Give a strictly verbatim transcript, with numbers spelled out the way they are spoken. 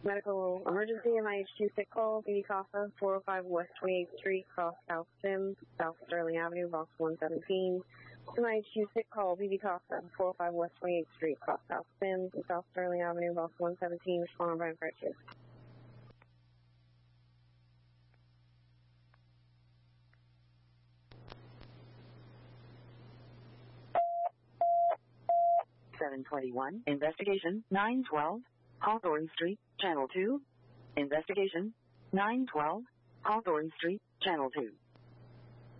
Medical emergency, M I H two sick call, B D Casa, four oh five West twenty-eighth Street, Cross South Sims, South Sterling Avenue, box one seventeen. M I H two sick call, B D Casa, four oh five West twenty-eighth Street, Cross South Sims, South Sterling Avenue, box one seventeen. Respond by French. seven twenty-one, Investigation, nine twelve, Hawthorne Street, Channel two. Investigation, nine twelve, Hawthorne Street, Channel two.